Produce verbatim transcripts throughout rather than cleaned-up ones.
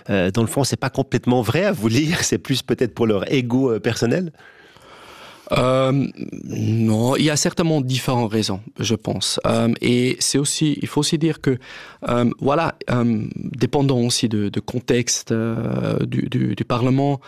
euh, dans le fond, c'est pas complètement vrai à vous lire, c'est plus peut-être pour leur ego euh, personnel? Euh, non, il y a certainement différentes raisons, je pense. Euh, et c'est aussi, il faut aussi dire que, euh, voilà, euh, dépendant aussi de, de contexte euh, du, du, du Parlement,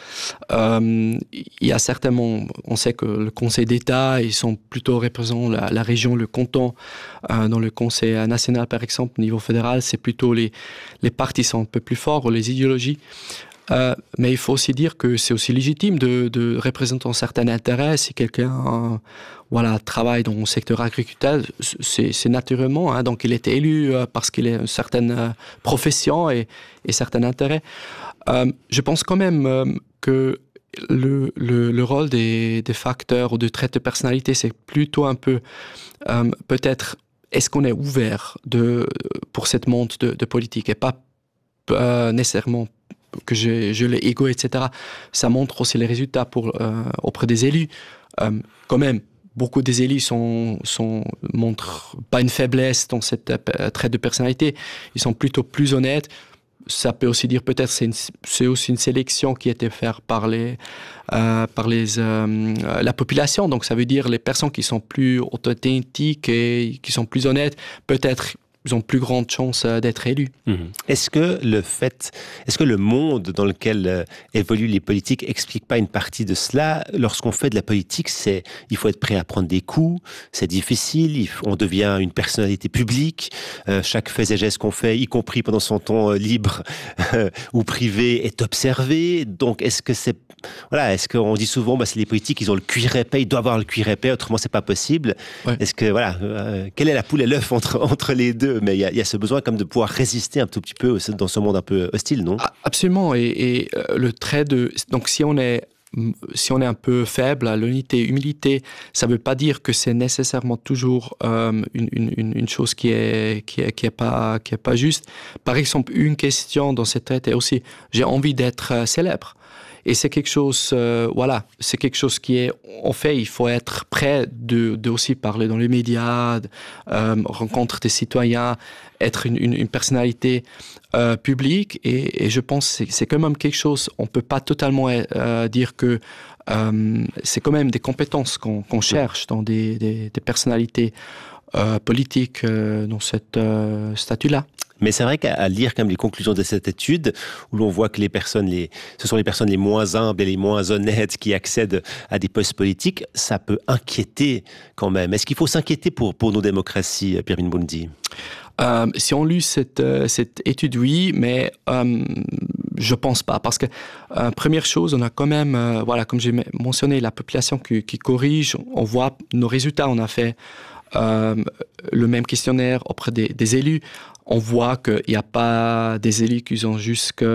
euh, il y a certainement, on sait que le Conseil d'État, ils sont plutôt représentant la, la région, le canton. Euh, dans le Conseil national, par exemple, au niveau fédéral, c'est plutôt les, les partis sont un peu plus forts, ou les idéologies. Euh, mais il faut aussi dire que c'est aussi légitime de, de représenter un certain intérêt. Si quelqu'un euh, voilà, travaille dans le secteur agricole, c'est, c'est naturellement, hein, donc il est élu euh, parce qu'il a une certaine euh, profession et, et certain intérêt. Euh, je pense quand même euh, que le, le, le rôle des, des facteurs ou de traits de personnalité, c'est plutôt un peu, euh, peut-être, est-ce qu'on est ouvert de, pour cette monte de, de politique et pas euh, nécessairement que je, je l'ai égo, et cetera. Ça montre aussi les résultats pour, euh, auprès des élus. Euh, quand même, beaucoup des élus sont, sont, montrent pas une faiblesse dans cette euh, trait de personnalité. Ils sont plutôt plus honnêtes. Ça peut aussi dire peut-être c'est, une, c'est aussi une sélection qui a été faite par, les, euh, par les, euh, la population. Donc ça veut dire les personnes qui sont plus authentiques et qui sont plus honnêtes, peut-être ils ont plus grande chance d'être élus. Mmh. Est-ce que le fait, est-ce que le monde dans lequel euh, évoluent les politiques explique pas une partie de cela? Lorsqu'on fait de la politique, c'est, il faut être prêt à prendre des coups, c'est difficile, il, on devient une personnalité publique, euh, chaque fait et geste qu'on fait, y compris pendant son temps euh, libre euh, ou privé, est observé. Donc, est-ce que c'est, voilà, est-ce qu'on dit souvent, bah, c'est les politiques, ils ont le cuir épais, ils doivent avoir le cuir épais, autrement c'est pas possible. Ouais. Est-ce que, voilà, euh, quelle est la poule et l'œuf entre, entre les deux? Mais il y, y a ce besoin comme de pouvoir résister un tout petit peu dans ce monde un peu hostile, non? Absolument. Et, et euh, le trait de... Donc, si on est, si on est un peu faible, l'unité, humilité, ça ne veut pas dire que c'est nécessairement toujours euh, une, une, une chose qui est, qui est, qui est pas, qui est pas juste. Par exemple, une question dans cette trait est aussi, j'ai envie d'être célèbre. Et c'est quelque chose, euh, voilà, c'est quelque chose qui est, en fait, il faut être prêt de, de aussi parler dans les médias, de, euh, rencontrer des citoyens, être une, une, une personnalité euh, publique. Et, et je pense que c'est, c'est quand même quelque chose, on ne peut pas totalement euh, dire que euh, c'est quand même des compétences qu'on, qu'on cherche dans des, des, des personnalités euh, politiques euh, dans cette euh, statut-là. Mais c'est vrai qu'à lire comme les conclusions de cette étude, où l'on voit que les personnes, les, ce sont les personnes les moins humbles et les moins honnêtes qui accèdent à des postes politiques, ça peut inquiéter quand même. Est-ce qu'il faut s'inquiéter pour, pour nos démocraties, Pirmin Boundi? Euh, si on lit cette, euh, cette étude, oui, mais euh, je pense pas. Parce que, euh, première chose, on a quand même, euh, voilà, comme j'ai mentionné, la population qui, qui corrige. On voit nos résultats. On a fait euh, le même questionnaire auprès des, des élus. On voit qu'il n'y a pas des élus qui sont juste que,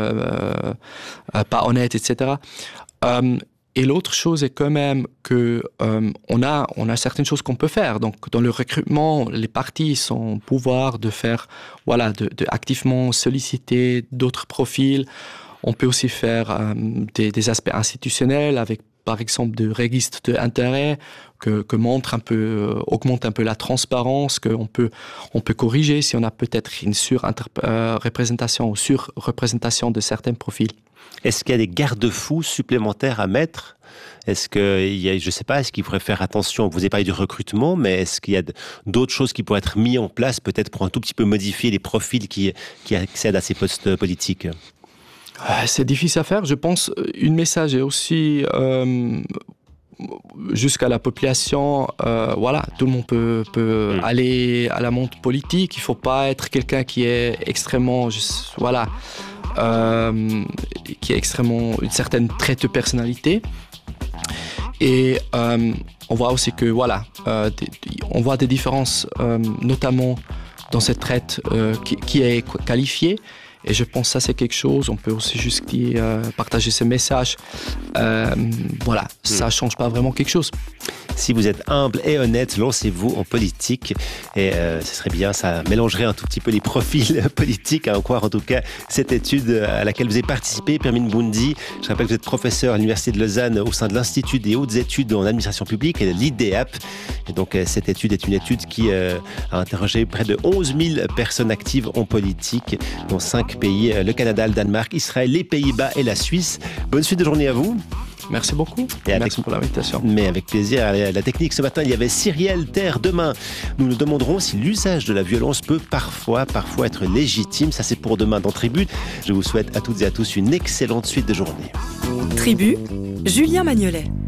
euh, pas honnêtes, et cetera. Euh, et l'autre chose est quand même que euh, on a on a certaines choses qu'on peut faire. Donc dans le recrutement, les partis sont au pouvoir de faire, voilà, de, de activement solliciter d'autres profils. On peut aussi faire euh, des, des aspects institutionnels avec, par exemple, de registres d'intérêt que, que montre un peu, euh, augmente un peu la transparence, qu'on peut, on peut corriger si on a peut-être une sur-représentation ou sur-représentation de certains profils. Est-ce qu'il y a des garde-fous supplémentaires à mettre? Est-ce qu'il y a, je ne sais pas, est-ce qu'il faudrait faire attention? Vous avez parlé du recrutement, mais est-ce qu'il y a d'autres choses qui pourraient être mises en place, peut-être pour un tout petit peu modifier les profils qui, qui accèdent à ces postes politiques? C'est difficile à faire. Je pense une message est aussi euh, jusqu'à la population. Euh, voilà, tout le monde peut, peut mmh. aller à la montre politique. Il ne faut pas être quelqu'un qui est extrêmement, juste, voilà, euh, qui est extrêmement une certaine traite de personnalité. Et euh, on voit aussi que voilà, euh, des, on voit des différences, euh, notamment dans cette traite euh, qui, qui est qualifiée. Et je pense que ça, c'est quelque chose, on peut aussi juste euh, partager ce message. Euh, voilà, ça ne change pas vraiment quelque chose. Si vous êtes humble et honnête, lancez-vous en politique. Et euh, ce serait bien, ça mélangerait un tout petit peu les profils politiques, à en croire en tout cas cette étude à laquelle vous avez participé, Pirmin Boundi. Je rappelle que vous êtes professeur à l'Université de Lausanne au sein de l'Institut des hautes études en administration publique et de l'I D E A P. Et donc cette étude est une étude qui euh, a interrogé près de onze mille personnes actives en politique dans cinq pays, le Canada, le Danemark, Israël, les Pays-Bas et la Suisse. Bonne suite de journée à vous. Merci beaucoup. Et avec, Merci pour l'invitation. Mais avec plaisir. La technique ce matin, il y avait Cyrielle Terre. Demain, nous nous demanderons si l'usage de la violence peut parfois, parfois être légitime. Ça, c'est pour demain dans Tribu. Je vous souhaite à toutes et à tous une excellente suite de journée. Tribu, Julien Magnolet.